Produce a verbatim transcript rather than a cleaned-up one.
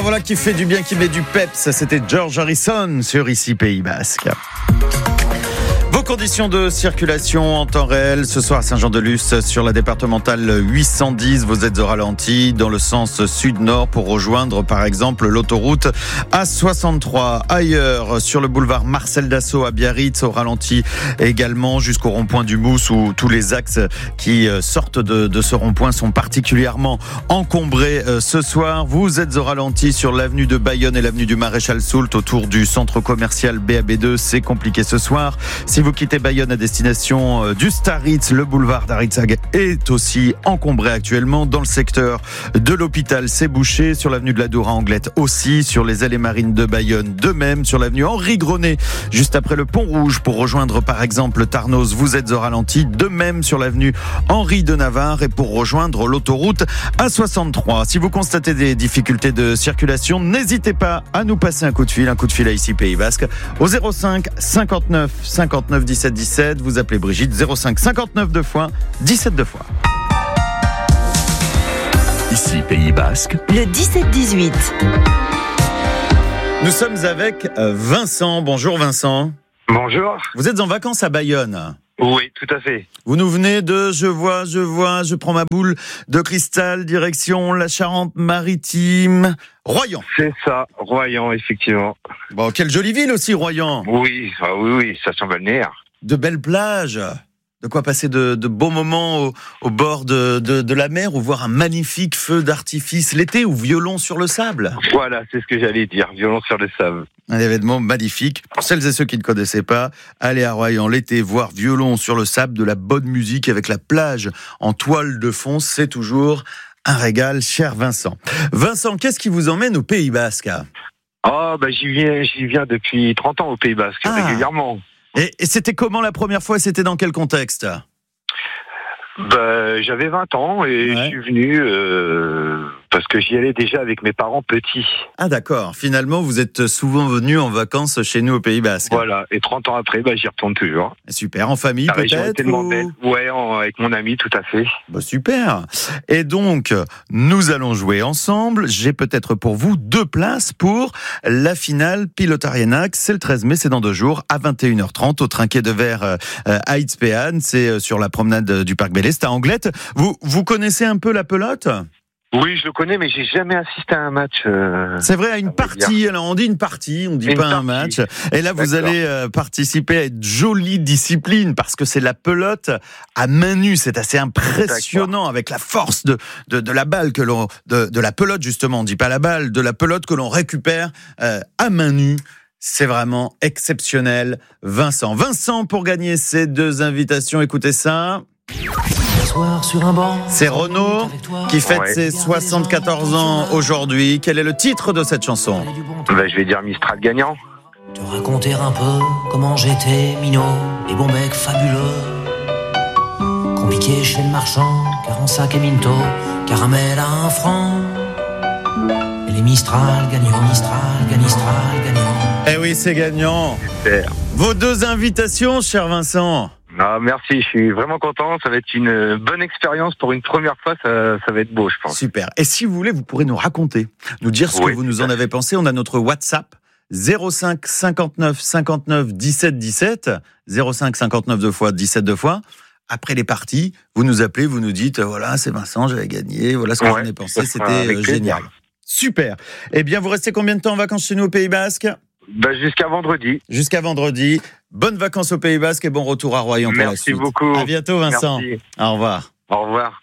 voilà qui fait du bien, qui met du peps. C'était George Harrison sur Ici Pays Basque. Vos conditions de circulation en temps réel ce soir à Saint-Jean-de-Luz sur la départementale huit cent dix. Vous êtes au ralenti dans le sens sud-nord pour rejoindre par exemple l'autoroute A soixante-trois. Ailleurs sur le boulevard Marcel Dassault à Biarritz au ralenti également jusqu'au rond-point du Mousse où tous les axes qui sortent de, de ce rond-point sont particulièrement encombrés ce soir. Vous êtes au ralenti sur l'avenue de Bayonne et l'avenue du Maréchal Soult autour du centre commercial B A B deux. C'est compliqué ce soir. Si vous quittez Bayonne à destination du Staritz, le boulevard d'Aritzag est aussi encombré actuellement. Dans le secteur de l'hôpital, c'est bouché. Sur l'avenue de la Doura-Anglette aussi. Sur les allées marines de Bayonne, de même. Sur l'avenue Henri Grenet, juste après le Pont Rouge, pour rejoindre par exemple Tarnos, vous êtes au ralenti. De même sur l'avenue Henri de Navarre et pour rejoindre l'autoroute A soixante-trois. Si vous constatez des difficultés de circulation, n'hésitez pas à nous passer un coup de fil, un coup de fil à Ici Pays Basque au zéro cinq cinquante-neuf cinquante-neuf dix-sept dix-sept. Vous appelez Brigitte zéro cinq cinquante-neuf deux fois dix-sept deux fois. Ici Pays Basque. Le dix-sept dix-huit. Nous sommes avec Vincent. Bonjour Vincent. Bonjour. Vous êtes en vacances à Bayonne. Oui, tout à fait. Vous nous venez de Je vois, je vois, je prends ma boule de cristal, direction la Charente-Maritime, Royan. C'est ça, Royan, effectivement. Bon, quelle jolie ville aussi, Royan. Oui, ah oui, oui, station balnéaire. De belles plages. De quoi passer de, de beaux moments au, au bord de, de, de la mer ou voir un magnifique feu d'artifice l'été ou violon sur le sable. Voilà, c'est ce que j'allais dire, violon sur le sable. Un événement magnifique. Pour celles et ceux qui ne connaissaient pas, allez à Royan l'été voir violon sur le sable, de la bonne musique avec la plage en toile de fond, c'est toujours un régal, cher Vincent. Vincent, qu'est-ce qui vous emmène au Pays Basque ? Oh, bah, j'y viens, j'y viens depuis trente ans au Pays Basque, ah. régulièrement. Et, et c'était comment la première fois ? C'était dans quel contexte ? Bah, j'avais vingt ans et ouais. je suis venu euh, parce que j'y allais déjà avec mes parents petits. Ah d'accord, finalement vous êtes souvent venu en vacances chez nous au Pays Basque. Voilà, et trente ans après, bah, j'y retourne toujours. Super, en famille La peut-être est tellement ou... belle. Ouais, en, avec mon ami, tout à fait. Bah, super. Et donc, nous allons jouer ensemble. J'ai peut-être pour vous deux places pour la finale Pilotarianac. C'est le treize mai, c'est dans deux jours, à vingt et une heures trente, au Trinquet de Verre euh, à Itzpean. C'est sur la promenade du Parc Bélé, c'est à Anglette. Vous, vous connaissez un peu la pelote ? Oui, je le connais, mais j'ai jamais assisté à un match. Euh, c'est vrai, à une partie. Alors on dit une partie, on dit une pas partie. Un match. Et là, vous D'accord. allez euh, participer à une jolie discipline parce que c'est la pelote à main nue. C'est assez impressionnant D'accord. avec la force de, de de la balle que l'on de de la pelote justement. On dit pas la balle, de la pelote que l'on récupère euh, à main nue. C'est vraiment exceptionnel, Vincent. Vincent, pour gagner ces deux invitations, écoutez ça. Sur un banc, c'est Renaud qui fête ouais. ses soixante-quatorze ans aujourd'hui. Quel est le titre de cette chanson ? Ben, je vais dire Mistral gagnant. Te raconter un peu comment j'étais minot et bon bec fabuleux. Compliqué chez le marchand, car en sac et minto, caramel à un franc. Et les Mistral gagnants, Mistral, Mistral gagnants. Eh oui, c'est gagnant. Super. Vos deux invitations, cher Vincent. Ah, merci, je suis vraiment content. Ça va être une bonne expérience pour une première fois. Ça, ça va être beau, je pense. Super. Et si vous voulez, vous pourrez nous raconter, nous dire ce oui, que vous nous en avez pensé. On a notre WhatsApp zéro cinq cinquante-neuf cinquante-neuf dix-sept dix-sept, zéro cinq cinquante-neuf deux fois dix-sept deux fois. Après les parties, vous nous appelez, vous nous dites voilà, c'est Vincent, j'avais gagné. Voilà ce que ouais, j'en ai pensé. C'était génial. Super. Eh bien, vous restez combien de temps en vacances chez nous au Pays Basque ? Ben, jusqu'à vendredi. Jusqu'à vendredi. Bonnes vacances au Pays Basque et bon retour à Royan pour Merci la suite. Merci beaucoup. À bientôt, Vincent. Merci. Au revoir. Au revoir.